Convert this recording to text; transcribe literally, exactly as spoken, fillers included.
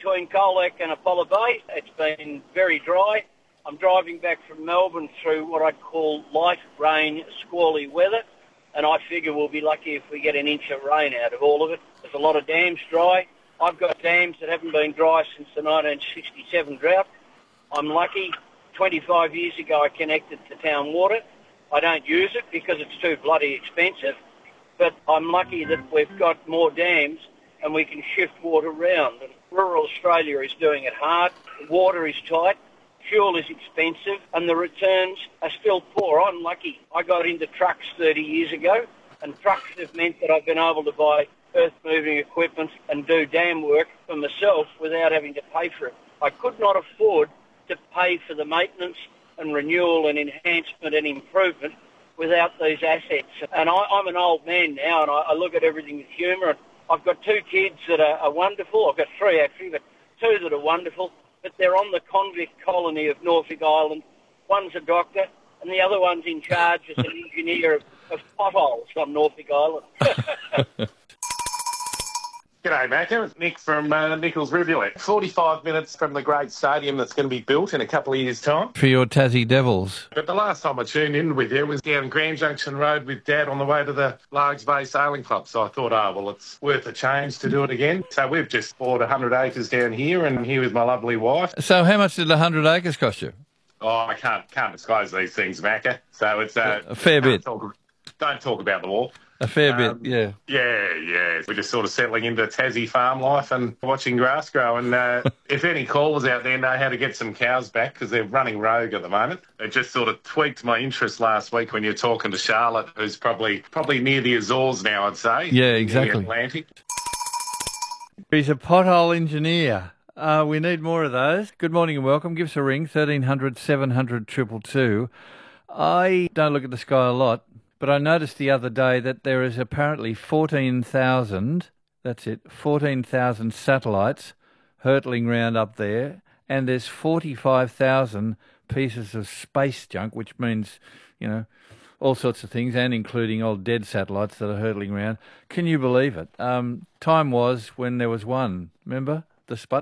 between Colac and Apollo Bay. It's been very dry. I'm driving back from Melbourne through what I'd call light rain, squally weather, and I figure we'll be lucky if we get an inch of rain out of all of it. There's a lot of dams dry. I've got dams that haven't been dry since the nineteen sixty-seven drought. I'm lucky. twenty-five years ago I connected to town water. I don't use it because it's too bloody expensive, but I'm lucky that we've got more dams and we can shift water around. And rural Australia is doing it hard. Water is tight. Fuel is expensive and the returns are still poor. I'm lucky. I got into trucks thirty years ago, and trucks have meant that I've been able to buy earth-moving equipment and do dam work for myself without having to pay for it. I could not afford to pay for the maintenance and renewal and enhancement and improvement without these assets. And I, I'm an old man now, and I, I look at everything with humour. I've got two kids that are, are wonderful. I've got three, actually, but two that are wonderful. But they're on the convict colony of Norfolk Island. One's a doctor, and the other one's in charge as an engineer of, of potholes on Norfolk Island. G'day, Mac. It's Nick from uh, Nichols Rivulet. forty-five minutes from the great stadium that's going to be built in a couple of years' time. For your Tassie Devils. But the last time I tuned in with you was down Grand Junction Road with Dad on the way to the Largs Bay Sailing Club. So I thought, oh, well, it's worth a change to do it again. So we've just bought one hundred acres down here, and I'm here with my lovely wife. So how much did one hundred acres cost you? Oh, I can't can't disclose these things, Macca. So it's uh, a fair bit. Talk, don't talk about the war. A fair um, bit, yeah. Yeah, yeah. We're just sort of settling into Tassie farm life and watching grass grow. And uh, if any callers out there know how to get some cows back, because they're running rogue at the moment, it just sort of tweaked my interest last week when you're talking to Charlotte, who's probably probably near the Azores now, I'd say. Yeah, exactly. The Atlantic. He's a pothole engineer. Uh, we need more of those. Good morning and welcome. Give us a ring, thirteen hundred, seven hundred, two two two. I don't look at the sky a lot, but I noticed the other day that there is apparently fourteen thousand, that's it, fourteen thousand satellites hurtling round up there, and there's forty-five thousand pieces of space junk, which means, you know, all sorts of things, and including old dead satellites that are hurtling around. Can you believe it? Um, time was when there was one, remember? The Sputnik.